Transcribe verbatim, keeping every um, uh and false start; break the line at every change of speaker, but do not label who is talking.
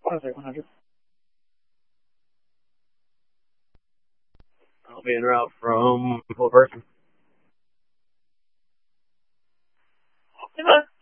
one hundred, one hundred. I'll be en route from full person.